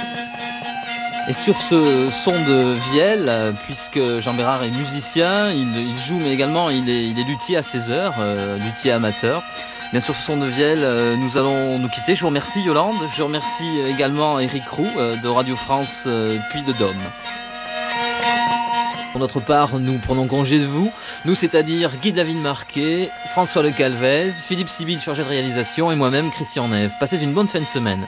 Et sur ce son de vielle, puisque Jean Bérard est musicien, il joue mais également il est luthier à ses heures, luthier amateur. Bien sûr, ce son de vielle, nous allons nous quitter. Je vous remercie Yolande, je remercie également Éric Roux de Radio France Puy de Dôme. Pour notre part, nous prenons congé de vous, nous c'est-à-dire Guy David Marquet, François Le Calvez, Philippe Sibyl chargé de réalisation et moi-même Christian Neve. Passez une bonne fin de semaine.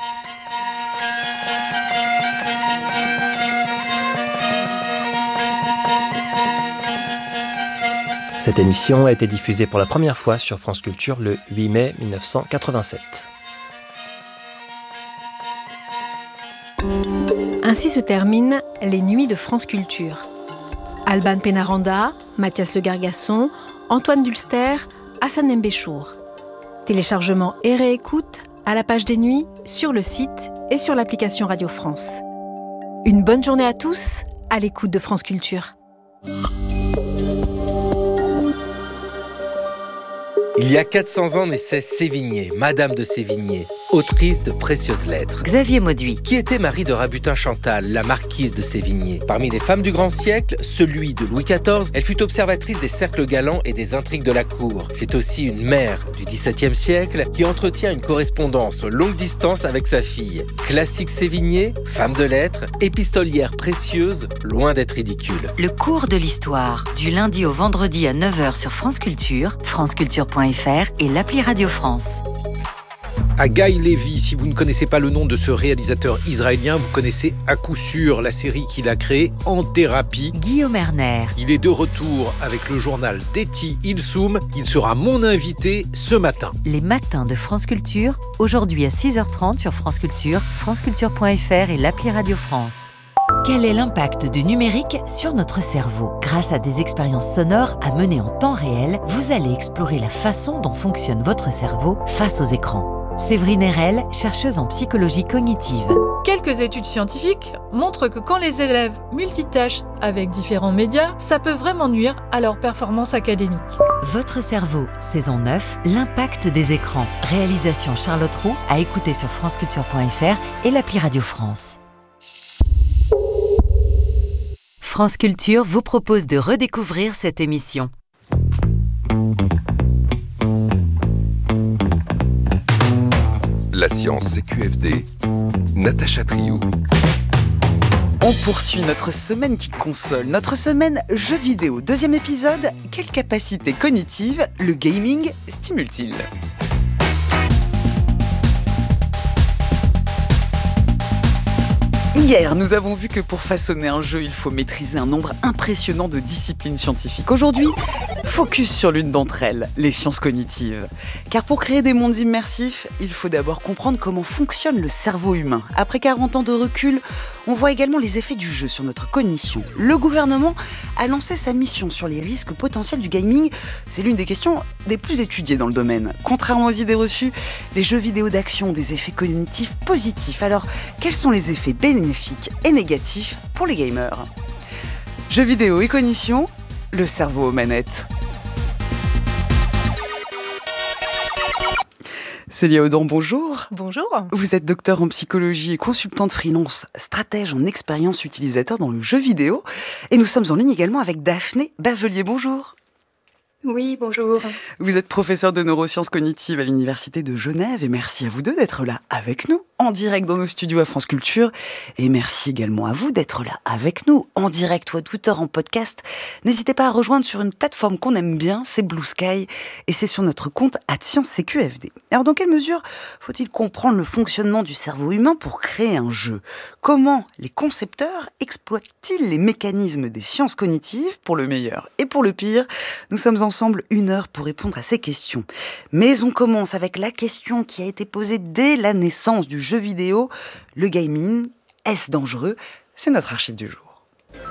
Cette émission a été diffusée pour la première fois sur France Culture le 8 mai 1987. Ainsi se terminent les Nuits de France Culture. Alban Pénaranda, Mathias Le Gargasson, Antoine Dulster, Hassan Mbéchour. Téléchargement et réécoute à la page des Nuits, sur le site et sur l'application Radio France. Une bonne journée à tous, à l'écoute de France Culture. Il y a 400 ans naissait Sévigné, Madame de Sévigné, autrice de précieuses lettres. Xavier Mauduit. Qui était Marie de Rabutin-Chantal, la marquise de Sévigné. Parmi les femmes du grand siècle, celui de Louis XIV, elle fut observatrice des cercles galants et des intrigues de la cour. C'est aussi une mère du XVIIe siècle qui entretient une correspondance longue distance avec sa fille. Classique Sévigné, femme de lettres, épistolière précieuse, loin d'être ridicule. Le cours de l'histoire, du lundi au vendredi à 9h sur France Culture, franceculture.fr et l'appli Radio France. À Guy Levy, si vous ne connaissez pas le nom de ce réalisateur israélien, vous connaissez à coup sûr la série qu'il a créée En Thérapie. Guillaume Erner. Il est de retour avec le journal d'Eti Ilsoum. Il sera mon invité ce matin. Les matins de France Culture, aujourd'hui à 6h30 sur France Culture, franceculture.fr et l'appli Radio France. Quel est l'impact du numérique sur notre cerveau ? Grâce à des expériences sonores à mener en temps réel, vous allez explorer la façon dont fonctionne votre cerveau face aux écrans. Séverine Erel, chercheuse en psychologie cognitive. Quelques études scientifiques montrent que quand les élèves multitâchent avec différents médias, ça peut vraiment nuire à leur performance académique. Votre cerveau, saison 9, l'impact des écrans. Réalisation Charlotte Roux, à écouter sur franceculture.fr et l'appli Radio France. France Culture vous propose de redécouvrir cette émission. La science CQFD, Natacha Triou. On poursuit notre semaine qui console, notre semaine jeux vidéo. Deuxième épisode, quelle capacité cognitive le gaming stimule-t-il ? Hier, nous avons vu que pour façonner un jeu, il faut maîtriser un nombre impressionnant de disciplines scientifiques. Aujourd'hui, focus sur l'une d'entre elles, les sciences cognitives. Car pour créer des mondes immersifs, il faut d'abord comprendre comment fonctionne le cerveau humain. Après 40 ans de recul, on voit également les effets du jeu sur notre cognition. Le gouvernement a lancé sa mission sur les risques potentiels du gaming. C'est l'une des questions des plus étudiées dans le domaine. Contrairement aux idées reçues, les jeux vidéo d'action ont des effets cognitifs positifs. Alors, quels sont les effets bénéfiques et négatifs pour les gamers ? Jeux vidéo et cognition, le cerveau aux manettes. Célia Audon, bonjour. Bonjour. Vous êtes docteur en psychologie et consultante freelance, stratège en expérience utilisateur dans le jeu vidéo. Et nous sommes en ligne également avec Daphné Bavelier, bonjour. Oui, bonjour. Vous êtes professeur de neurosciences cognitives à l'Université de Genève et merci à vous deux d'être là avec nous, en direct dans nos studios à France Culture. Et merci également à vous d'être là avec nous, en direct ou à toute heure en podcast. N'hésitez pas à rejoindre sur une plateforme qu'on aime bien, c'est Blue Sky, et c'est sur notre compte @ScienceCQFD. Alors dans quelle mesure faut-il comprendre le fonctionnement du cerveau humain pour créer un jeu ? Comment les concepteurs exploitent-ils les mécanismes des sciences cognitives pour le meilleur et pour le pire ? Nous sommes ensemble 1 heure pour répondre à ces questions. Mais on commence avec la question qui a été posée dès la naissance du jeu vidéo. Le gaming, est-ce dangereux ? C'est notre archive du jour.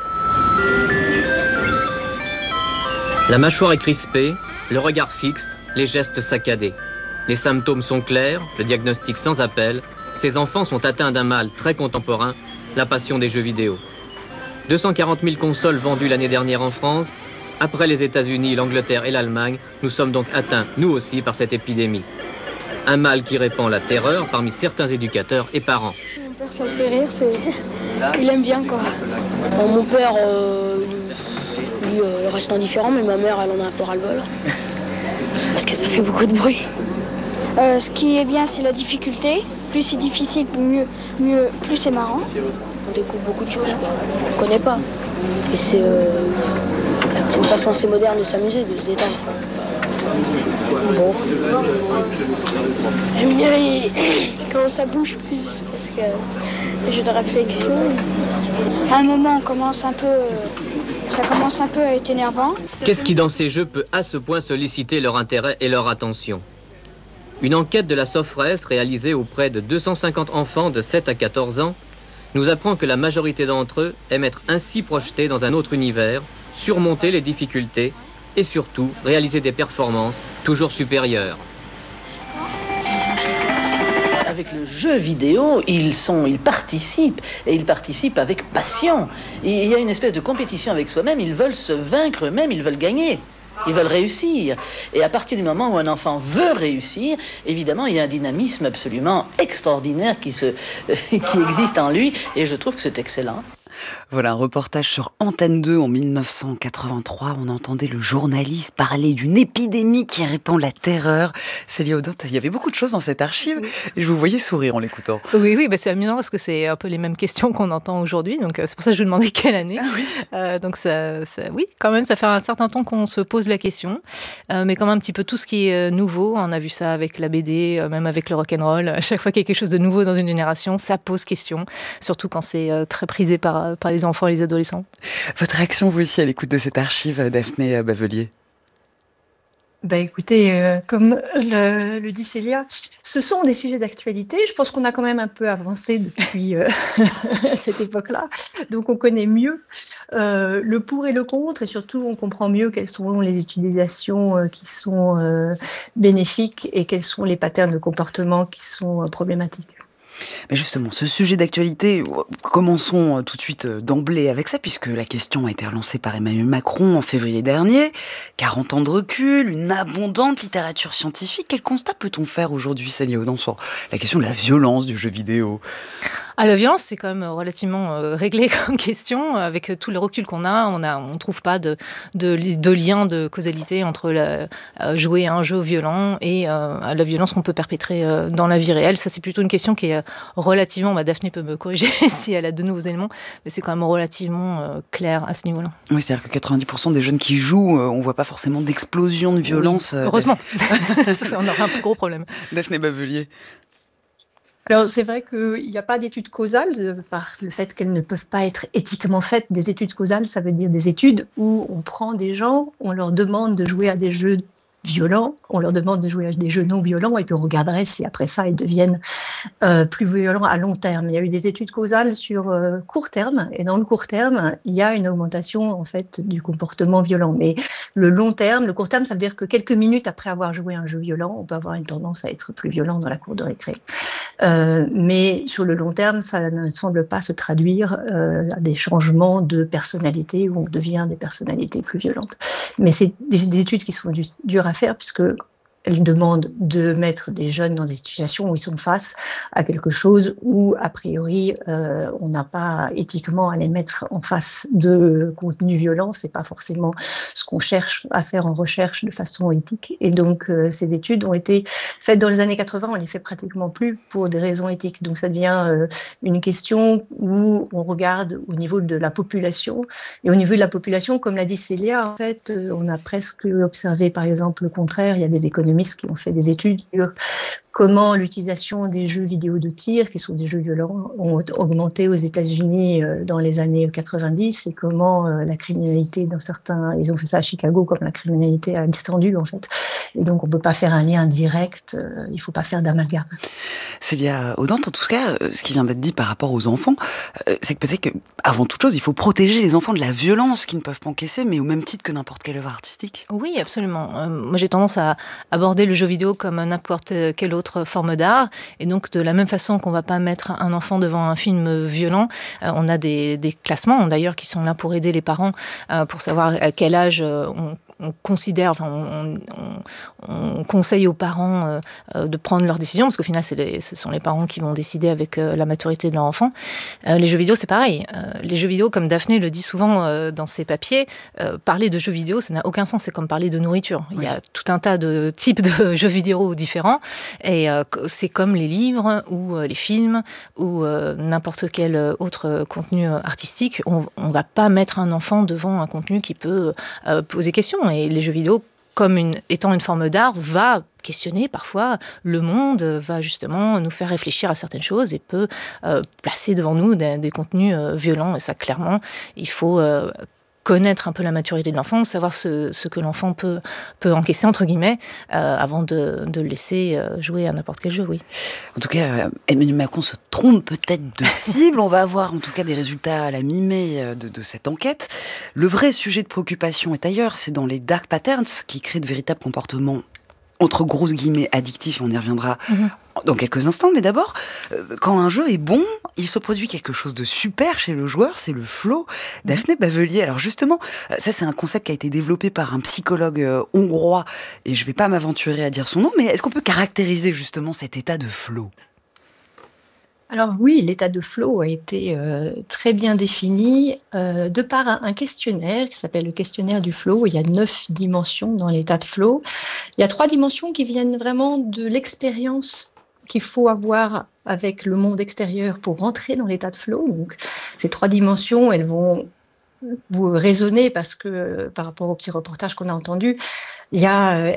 La mâchoire est crispée, le regard fixe, les gestes saccadés. Les symptômes sont clairs, le diagnostic sans appel. Ces enfants sont atteints d'un mal très contemporain, la passion des jeux vidéo. 240 000 consoles vendues l'année dernière en France. Après les États-Unis, l'Angleterre et l'Allemagne, nous sommes donc atteints, nous aussi, par cette épidémie. Un mal qui répand la terreur parmi certains éducateurs et parents. père, ça le fait rire, il aime bien quoi. Bon, mon père, lui, il reste indifférent, mais ma mère, elle en a un peu ras-le-bol. Parce que ça fait beaucoup de bruit. Ce qui est bien, c'est la difficulté. Plus c'est difficile, plus c'est marrant. On découvre beaucoup de choses qu'on ne connaît pas. Et c'est une façon assez moderne de s'amuser, de se détendre. Bon. J'aime bien quand ça bouge plus, parce que c'est jeu de réflexion. À un moment, ça commence un peu à être énervant. Qu'est-ce qui, dans ces jeux, peut à ce point solliciter leur intérêt et leur attention ? Une enquête de la Sofres, réalisée auprès de 250 enfants de 7 à 14 ans, nous apprend que la majorité d'entre eux aiment être ainsi projetés dans un autre univers, surmonter les difficultés et surtout réaliser des performances toujours supérieures. Avec le jeu vidéo, ils participent, et ils participent avec passion. Il y a une espèce de compétition avec soi-même, ils veulent se vaincre eux-mêmes, ils veulent gagner. Ils veulent réussir. Et à partir du moment où un enfant veut réussir, évidemment, il y a un dynamisme absolument extraordinaire qui existe en lui. Et je trouve que c'est excellent. Voilà un reportage sur Antenne 2 en 1983. On entendait le journaliste parler d'une épidémie qui répand la terreur. Célia Audin, il y avait beaucoup de choses dans cette archive et je vous voyais sourire en l'écoutant. Oui, c'est amusant parce que c'est un peu les mêmes questions qu'on entend aujourd'hui. Donc c'est pour ça que je vous demandais quelle année. Donc oui, quand même, ça fait un certain temps qu'on se pose la question. Mais quand même un petit peu tout ce qui est nouveau. On a vu ça avec la BD, même avec le rock'n'roll. À chaque fois qu'il y a quelque chose de nouveau dans une génération, ça pose question. Surtout quand c'est très prisé par les enfants et les adolescents. Votre réaction, vous aussi, à l'écoute de cette archive, Daphné Bavelier? Écoutez, comme le dit Célia, ce sont des sujets d'actualité. Je pense qu'on a quand même un peu avancé depuis cette époque-là. Donc on connaît mieux le pour et le contre, et surtout on comprend mieux quelles sont les utilisations qui sont bénéfiques et quels sont les patterns de comportement qui sont problématiques. Mais justement, ce sujet d'actualité, commençons tout de suite d'emblée avec ça, puisque la question a été relancée par Emmanuel Macron en février dernier. 40 ans de recul, une abondante littérature scientifique. Quel constat peut-on faire aujourd'hui, Célia Audin, sur la question de la violence du jeu vidéo ? La violence, c'est quand même relativement réglé comme question. Avec tout le recul qu'on a, on trouve pas de lien de causalité entre jouer à un jeu violent et la violence qu'on peut perpétrer dans la vie réelle. Ça, c'est plutôt une question qui est relativement... Daphné peut me corriger si elle a de nouveaux éléments, mais c'est quand même relativement clair à ce niveau-là. Oui, c'est-à-dire que 90% des jeunes qui jouent, on voit pas forcément d'explosion de violence. Oui, heureusement. On aura un plus gros problème. Daphné Bavelier. Alors, c'est vrai qu'il n'y a pas d'études causales, par le fait qu'elles ne peuvent pas être éthiquement faites. Des études causales, ça veut dire des études où on prend des gens, on leur demande de jouer à des jeux violents, on leur demande de jouer à des jeux non violents, et puis on regarderait si après ça, ils deviennent plus violents à long terme. Il y a eu des études causales sur court terme, et dans le court terme, il y a une augmentation en fait du comportement violent. Mais le court terme, ça veut dire que quelques minutes après avoir joué à un jeu violent, on peut avoir une tendance à être plus violent dans la cour de récré. Mais sur le long terme, ça ne semble pas se traduire à des changements de personnalité où on devient des personnalités plus violentes. Mais c'est des études qui sont dures à faire puisque elles demandent de mettre des jeunes dans des situations où ils sont face à quelque chose où, a priori, on n'a pas éthiquement à les mettre en face de contenu violent. C'est pas forcément ce qu'on cherche à faire en recherche de façon éthique. Et donc, ces études ont été faites dans les années 80. On les fait pratiquement plus pour des raisons éthiques. Donc, ça devient une question où on regarde au niveau de la population. Et au niveau de la population, comme l'a dit Célia, en fait, on a presque observé, par exemple, le contraire. Il y a des économistes qui ont fait des études sur comment l'utilisation des jeux vidéo de tir, qui sont des jeux violents, ont augmenté aux États-Unis dans les années 90 et comment la criminalité dans certains... Ils ont fait ça à Chicago, comme la criminalité a descendu, en fait. Et donc, on ne peut pas faire un lien direct, il ne faut pas faire d'amalgame. Célia Audin, en tout cas, ce qui vient d'être dit par rapport aux enfants, c'est que peut-être qu'avant toute chose, il faut protéger les enfants de la violence qu'ils ne peuvent pas encaisser, mais au même titre que n'importe quelle œuvre artistique. Oui, absolument. Moi, j'ai tendance à aborder le jeu vidéo comme n'importe quelle autre forme d'art. Et donc, de la même façon qu'on ne va pas mettre un enfant devant un film violent, on a des classements, d'ailleurs, qui sont là pour aider les parents, pour savoir à quel âge considère, on conseille aux parents de prendre leurs décisions, parce qu'au final, ce sont les parents qui vont décider avec la maturité de leur enfant. Les jeux vidéo, c'est pareil. Les jeux vidéo, comme Daphné le dit souvent dans ses papiers, parler de jeux vidéo, ça n'a aucun sens. C'est comme parler de nourriture. Oui. Il y a tout un tas de types de jeux vidéo différents, et c'est comme les livres ou les films ou n'importe quel autre contenu artistique. On ne va pas mettre un enfant devant un contenu qui peut poser question. Et les jeux vidéo, comme étant une forme d'art, va questionner parfois le monde, va justement nous faire réfléchir à certaines choses et peut placer devant nous des contenus violents. Et ça, clairement, il faut connaître un peu la maturité de l'enfant, savoir ce que l'enfant peut encaisser, entre guillemets, avant de le laisser jouer à n'importe quel jeu, oui. En tout cas, Emmanuel Macron se trompe peut-être de cible. On va avoir en tout cas des résultats à la mi-mai de cette enquête. Le vrai sujet de préoccupation est ailleurs, c'est dans les dark patterns qui créent de véritables comportements entre grosses guillemets addictifs, on y reviendra dans quelques instants, mais d'abord, quand un jeu est bon, il se produit quelque chose de super chez le joueur, c'est le flow. Daphné Bavelier, alors justement, ça c'est un concept qui a été développé par un psychologue hongrois, et je ne vais pas m'aventurer à dire son nom, mais est-ce qu'on peut caractériser justement cet état de flow ? Alors oui, l'état de flow a été très bien défini de par un questionnaire qui s'appelle le questionnaire du flow. Il y a 9 dimensions dans l'état de flow. Il y a 3 dimensions qui viennent vraiment de l'expérience qu'il faut avoir avec le monde extérieur pour rentrer dans l'état de flow. Donc ces 3 dimensions, elles vont vous raisonner parce que par rapport au petit reportage qu'on a entendu, il y a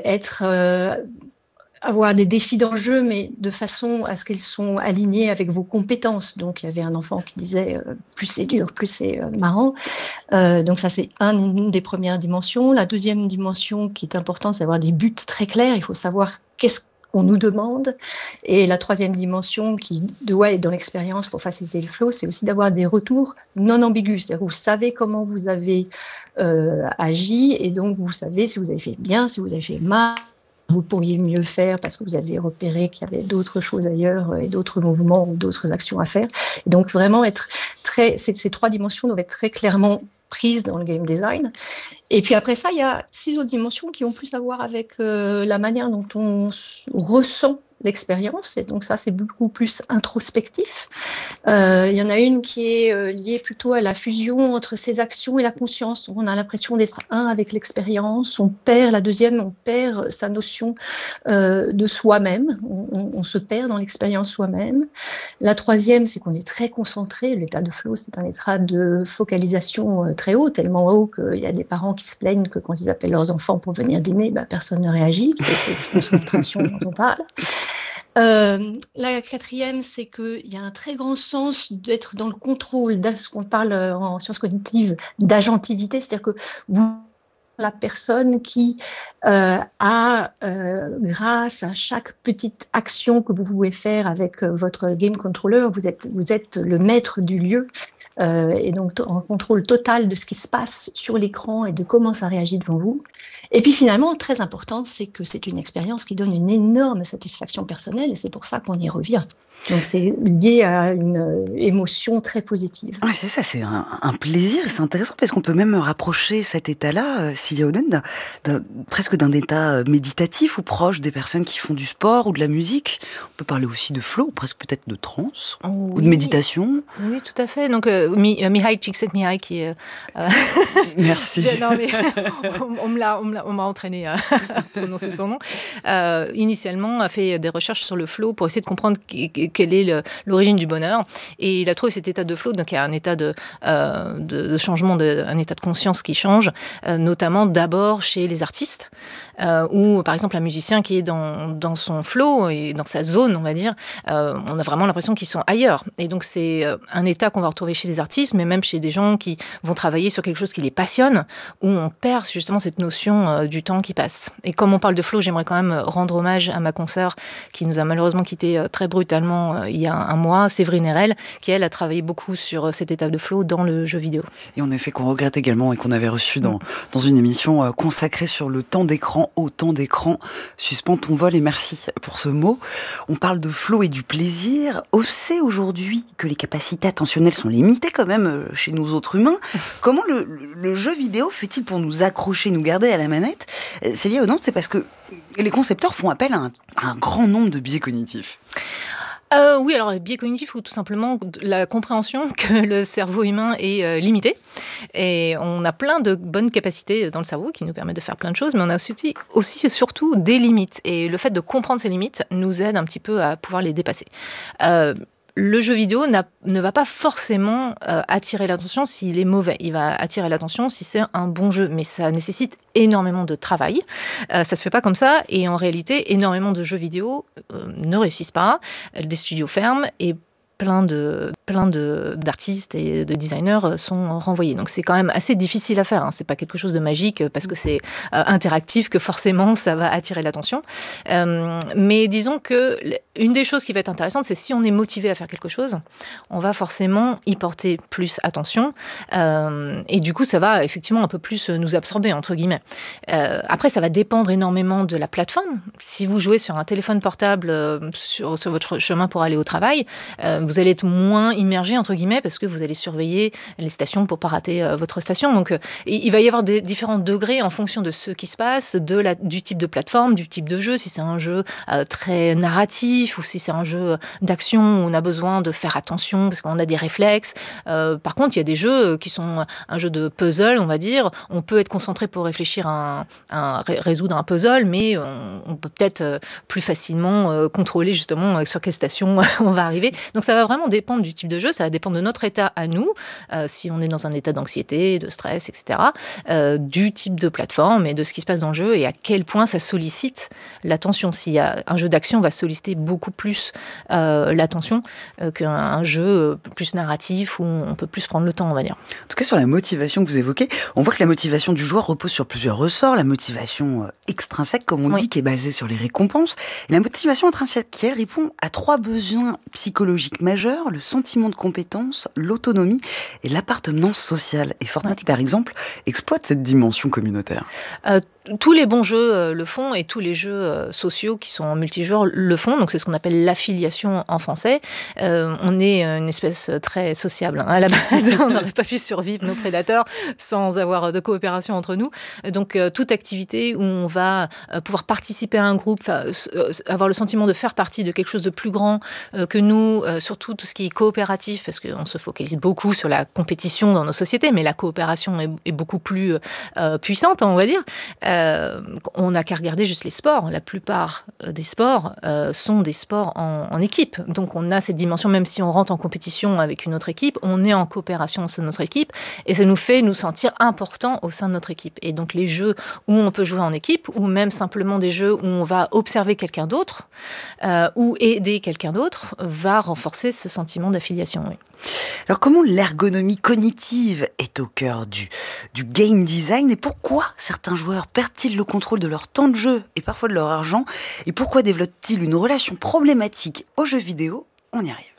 avoir des défis dans le jeu, mais de façon à ce qu'ils sont alignés avec vos compétences. Donc, il y avait un enfant qui disait plus c'est dur, plus c'est marrant. Donc, ça, c'est une des premières dimensions. La deuxième dimension qui est importante, c'est d'avoir des buts très clairs. Il faut savoir qu'est-ce qu'on nous demande. Et la troisième dimension qui doit être dans l'expérience pour faciliter le flow, c'est aussi d'avoir des retours non ambigus. C'est-à-dire que vous savez comment vous avez agi et donc vous savez si vous avez fait bien, si vous avez fait mal. Vous pourriez mieux faire parce que vous avez repéré qu'il y avait d'autres choses ailleurs et d'autres mouvements ou d'autres actions à faire. Et donc vraiment ces 3 dimensions doivent être très clairement prises dans le game design. Et puis après ça, il y a 6 autres dimensions qui ont plus à voir avec la manière dont on ressent l'expérience. Et donc ça, c'est beaucoup plus introspectif. Il y en a une qui est liée plutôt à la fusion entre ses actions et la conscience. On a l'impression d'être un avec l'expérience. La deuxième, on perd sa notion de soi-même. On se perd dans l'expérience soi-même. La troisième, c'est qu'on est très concentré. L'état de flow, c'est un état de focalisation très haut, tellement haut qu'il y a des parents qui se plaignent que quand ils appellent leurs enfants pour venir dîner, personne ne réagit. C'est cette concentration dont on parle. La quatrième, c'est qu'il y a un très grand sens d'être dans le contrôle, de ce qu'on parle en sciences cognitives d'agentivité, c'est-à-dire que vous, la personne qui grâce à chaque petite action que vous pouvez faire avec votre game controller, vous êtes le maître du lieu et donc en contrôle total de ce qui se passe sur l'écran et de comment ça réagit devant vous. Et puis finalement, très important, c'est que c'est une expérience qui donne une énorme satisfaction personnelle et c'est pour ça qu'on y revient. Donc c'est lié à une émotion très positive. Ah, c'est ça, c'est un plaisir. C'est intéressant parce qu'on peut même rapprocher cet état-là, Cilia Oden, presque d'un état méditatif ou proche des personnes qui font du sport ou de la musique. On peut parler aussi de flow, presque peut-être de trance ou de méditation. Oui, tout à fait. Donc Mihai Csikszentmihalyi qui est... Merci. Non, mais on m'a entraîné à prononcer son nom. Initialement, a fait des recherches sur le flow pour essayer de comprendre quelle est l'origine du bonheur. Et il a trouvé cet état de flow, donc il y a un état de changement, un état de conscience qui change, notamment d'abord chez les artistes, ou par exemple un musicien qui est dans son flow et dans sa zone, on va dire, on a vraiment l'impression qu'ils sont ailleurs. Et donc c'est un état qu'on va retrouver chez les artistes, mais même chez des gens qui vont travailler sur quelque chose qui les passionne, où on perd justement cette notion du temps qui passe. Et comme on parle de flow, j'aimerais quand même rendre hommage à ma consoeur qui nous a malheureusement quittés très brutalement justement il y a un mois, Séverine Erel, qui elle a travaillé beaucoup sur cette étape de flow dans le jeu vidéo. Et en effet, qu'on regrette également et qu'on avait reçu dans une émission consacrée sur le temps d'écran. Autant d'écran, suspends ton vol et merci pour ce mot. On parle de flow et du plaisir. On sait aujourd'hui que les capacités attentionnelles sont limitées quand même chez nous autres humains. Comment le jeu vidéo fait-il pour nous accrocher, nous garder à la manette ? Célia Audin, c'est parce que les concepteurs font appel à un grand nombre de biais cognitifs. Oui, alors les biais cognitifs ou tout simplement la compréhension que le cerveau humain est limité. Et on a plein de bonnes capacités dans le cerveau qui nous permettent de faire plein de choses, mais on a aussi surtout des limites. Et le fait de comprendre ces limites nous aide un petit peu à pouvoir les dépasser. Le jeu vidéo ne va pas forcément attirer l'attention s'il est mauvais. Il va attirer l'attention si c'est un bon jeu, mais ça nécessite énormément de travail. Ça se fait pas comme ça, et en réalité, énormément de jeux vidéo ne réussissent pas. Des studios ferment et plein d'artistes et de designers sont renvoyés. Donc c'est quand même assez difficile à faire. C'est pas quelque chose de magique parce que c'est interactif que forcément ça va attirer l'attention. Mais disons que une des choses qui va être intéressante, c'est si on est motivé à faire quelque chose, on va forcément y porter plus attention. Et du coup, ça va effectivement un peu plus nous absorber, entre guillemets. Après, ça va dépendre énormément de la plateforme. Si vous jouez sur un téléphone portable sur votre chemin pour aller au travail, vous allez être moins immergé, entre guillemets, parce que vous allez surveiller les stations pour ne pas rater votre station. Donc, il va y avoir des différents degrés en fonction de ce qui se passe, du type de plateforme, du type de jeu, si c'est un jeu très narratif ou si c'est un jeu d'action où on a besoin de faire attention parce qu'on a des réflexes. Par contre, il y a des jeux qui sont un jeu de puzzle, on va dire. On peut être concentré pour réfléchir résoudre un puzzle, mais on peut peut-être plus facilement contrôler justement sur quelle station on va arriver. Donc ça va vraiment dépendre du type de jeu, ça va dépendre de notre état à nous, si on est dans un état d'anxiété, de stress, etc., du type de plateforme et de ce qui se passe dans le jeu et à quel point ça sollicite l'attention. S'il y a un jeu d'action, va solliciter beaucoup plus l'attention qu'un jeu plus narratif où on peut plus prendre le temps, on va dire. En tout cas, sur la motivation que vous évoquez, on voit que la motivation du joueur repose sur plusieurs ressorts. La motivation extrinsèque, comme on dit, qui est basée sur les récompenses. Et la motivation intrinsèque, qui elle répond à 3 besoins psychologiques majeurs, le sentiment de compétence, l'autonomie et l'appartenance sociale. Et Fortnite, par exemple, exploite cette dimension communautaire. Tous les bons jeux le font et tous les jeux sociaux qui sont en multijoueur le font. Donc c'est ce qu'on appelle l'affiliation en français. On est une espèce très sociable. À la base, on n'aurait pas pu survivre, nos prédateurs, sans avoir de coopération entre nous. Donc toute activité où on va pouvoir participer à un groupe, avoir le sentiment de faire partie de quelque chose de plus grand que nous, surtout tout ce qui est coopératif, parce qu'on se focalise beaucoup sur la compétition dans nos sociétés, mais la coopération est beaucoup plus puissante, on va dire. On n'a qu'à regarder juste les sports. La plupart des sports sont des sports en équipe. Donc on a cette dimension, même si on rentre en compétition avec une autre équipe, on est en coopération au sein de notre équipe et ça nous fait nous sentir importants au sein de notre équipe. Et donc les jeux où on peut jouer en équipe ou même simplement des jeux où on va observer quelqu'un d'autre ou aider quelqu'un d'autre va renforcer ce sentiment d'affiliation. Oui. Alors comment l'ergonomie cognitive est au cœur du game design et pourquoi certains joueurs perdent-ils le contrôle de leur temps de jeu et parfois de leur argent et pourquoi développent-ils une relation problématique aux jeux vidéo ? On y arrive.